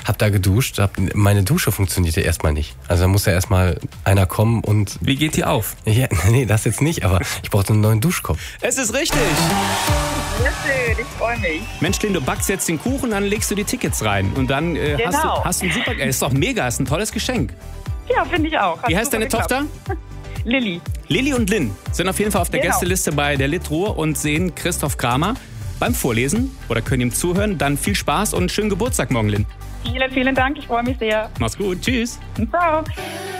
hab da geduscht, meine Dusche funktionierte erstmal nicht. Also da muss ja erstmal einer kommen und... Wie geht die auf? Ja, nee, das jetzt nicht, aber ich brauchte einen neuen Duschkopf. Es ist richtig! Sehr schön, ich freue mich. Mensch, Lynn, du backst jetzt den Kuchen, dann legst du die Tickets rein. Und dann hast du ein super... ist doch mega, ist ein tolles Geschenk. Ja, finde ich auch. Wie heißt deine Tochter? Lilly. Lilly und Lynn sind auf jeden Fall auf der Gästeliste bei der Litruhr und sehen Christoph Kramer beim Vorlesen oder können ihm zuhören. Dann viel Spaß und schönen Geburtstag morgen, Lynn. Vielen, vielen Dank, ich freue mich sehr. Mach's gut, tschüss. Ciao.